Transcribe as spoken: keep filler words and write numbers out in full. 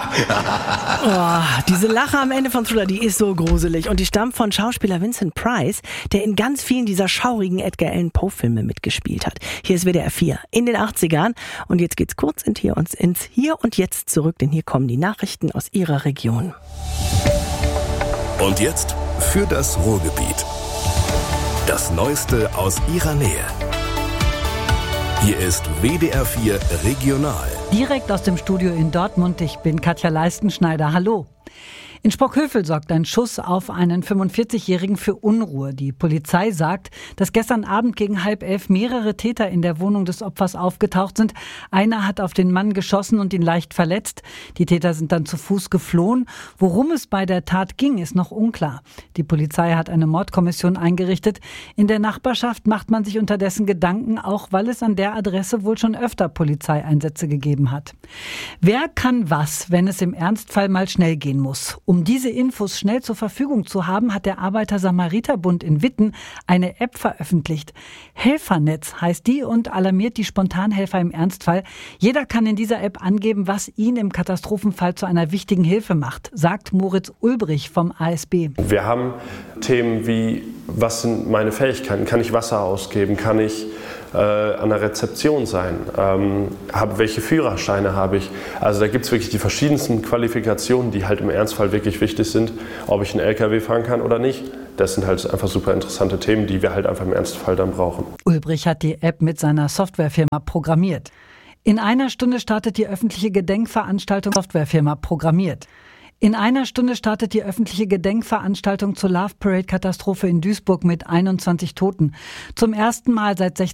Oh, diese Lache am Ende von Thriller, die ist so gruselig. Und die stammt von Schauspieler Vincent Price, der in ganz vielen dieser schaurigen Edgar Allan Poe-Filme mitgespielt hat. Hier ist W D R vier in den achtzigern. Und jetzt geht's kurz in hier und ins Hier und Jetzt zurück, denn hier kommen die Nachrichten aus Ihrer Region. Und jetzt für das Ruhrgebiet. Das Neueste aus Ihrer Nähe. Hier ist W D R vier Regional. Direkt aus dem Studio in Dortmund. Ich bin Katja Leistenschneider. Hallo. In Sprockhövel sorgt ein Schuss auf einen fünfundvierzigjährigen für Unruhe. Die Polizei sagt, dass gestern Abend gegen halb elf mehrere Täter in der Wohnung des Opfers aufgetaucht sind. Einer hat auf den Mann geschossen und ihn leicht verletzt. Die Täter sind dann zu Fuß geflohen. Worum es bei der Tat ging, ist noch unklar. Die Polizei hat eine Mordkommission eingerichtet. In der Nachbarschaft macht man sich unterdessen Gedanken, auch weil es an der Adresse wohl schon öfter Polizeieinsätze gegeben hat. Wer kann was, wenn es im Ernstfall mal schnell gehen muss? Um diese Infos schnell zur Verfügung zu haben, hat der Arbeiter-Samariter-Bund in Witten eine App veröffentlicht. Helfernetz heißt die und alarmiert die Spontanhelfer im Ernstfall. Jeder kann in dieser App angeben, was ihn im Katastrophenfall zu einer wichtigen Hilfe macht, sagt Moritz Ulbrich vom A S B. Wir haben Themen wie, was sind meine Fähigkeiten? Kann ich Wasser ausgeben? Kann ich äh, an der Rezeption sein? Ähm, hab, welche Führerscheine habe ich? Also da gibt es wirklich die verschiedensten Qualifikationen, die halt im Ernstfall wirklich wichtig sind, ob ich einen L K W fahren kann oder nicht. Das sind halt einfach super interessante Themen, die wir halt einfach im Ernstfall dann brauchen. Ulbrich hat die App mit seiner Softwarefirma programmiert. In einer Stunde startet die öffentliche Gedenkveranstaltung Softwarefirma programmiert. In einer Stunde startet die öffentliche Gedenkveranstaltung zur Love Parade Katastrophe in Duisburg mit einundzwanzig Toten. Zum ersten Mal seit